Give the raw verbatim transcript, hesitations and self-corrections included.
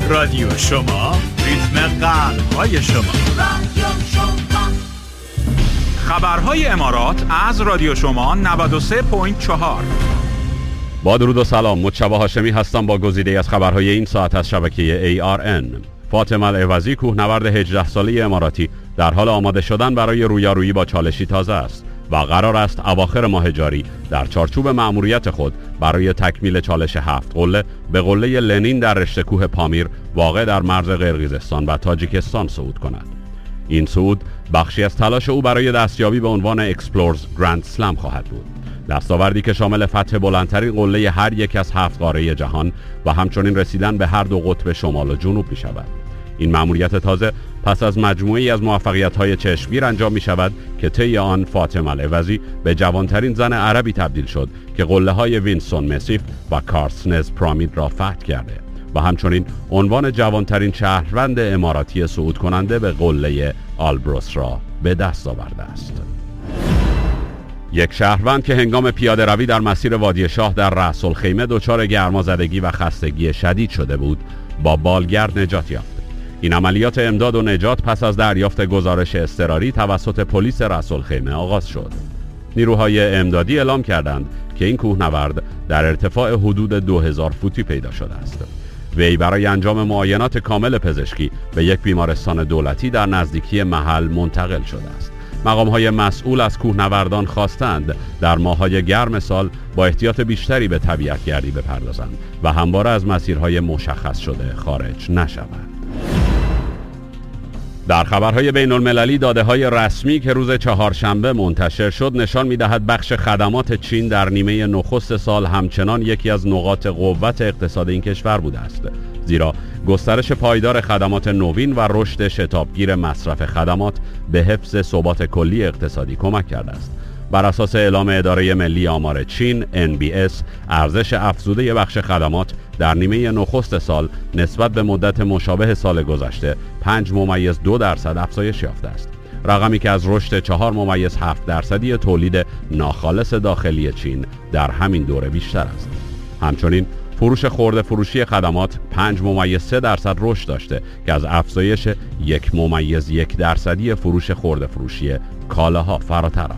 رادیو شما، ریتم قلب‌های شما. رادیو شما. خبرهای امارات از رادیو شما نود و سه و چهار. با درود و سلام، مجتبی هاشمی هستم با گزیده از خبرهای این ساعت از شبکه ای آر ان. فاطمه العوضی، کوهنورد هجده ساله اماراتی، در حال آماده شدن برای رویارویی با چالشی تازه است و قرار است اواخر ماه جاری در چارچوب مأموریت خود برای تکمیل چالش هفت قله به قله لنین در رشته کوه پامیر واقع در مرز قرقیزستان و تاجیکستان صعود کند. این صعود بخشی از تلاش او برای دستیابی به عنوان اکسپلورز گرند سلم خواهد بود، دستاوردی که شامل فتح بلندترین قله هر یک از هفت قاره جهان و همچنین رسیدن به هر دو قطب شمال و جنوب می شود. این مأموریت تازه پس از مجموعی از موفقیت‌های چشمگیر انجام می شود که طی آن فاطمه العوضی به جوانترین زن عربی تبدیل شد که قله‌های وینسون مسیف و کارسنز پرامید را فتح کرده و همچنین عنوان جوانترین شهروند اماراتی صعود کننده به قله آلبروس را به دست آورده است. یک شهروند که هنگام پیاده روی در مسیر وادی شاه در رأس الخیمه دچار گرمازدگی و خستگی شدید شده بود، با بالگرد نجات یافت. این عملیات امداد و نجات پس از دریافت گزارش اضطراری توسط پلیس رأس الخیمه آغاز شد. نیروهای امدادی اعلام کردند که این کوهنورد در ارتفاع حدود دو هزار فوتی پیدا شده است. وی برای انجام معاینات کامل پزشکی به یک بیمارستان دولتی در نزدیکی محل منتقل شده است. مقام‌های مسئول از کوهنوردان خواستند در ماه‌های گرم سال با احتیاط بیشتری به طبیعت گردی بپردازند و همواره از مسیرهای مشخص شده خارج نشوند. در خبرهای بین المللی، داده‌های رسمی که روز چهارشنبه منتشر شد نشان می‌دهد بخش خدمات چین در نیمه نخست سال همچنان یکی از نقاط قوت اقتصاد این کشور بوده است، زیرا گسترش پایدار خدمات نوین و رشد شتابگیر مصرف خدمات به حفظ ثبات کلی اقتصادی کمک کرده است. بر اساس اعلام اداره ملی آمار چین ان بی اس، ارزش افزوده بخش خدمات در نیمه نخست سال نسبت به مدت مشابه سال گذشته پنج ممیز دو درصد افزایش یافته است، رقمی که از رشد چهار ممیز هفت درصدی تولید ناخالص داخلی چین در همین دوره بیشتر است. همچنین فروش خرده فروشی خدمات پنج ممیز سه درصد رشد داشته که از افزایش یک ممیز یک درصدی فروش خرده فروشی کالاها فراتر است.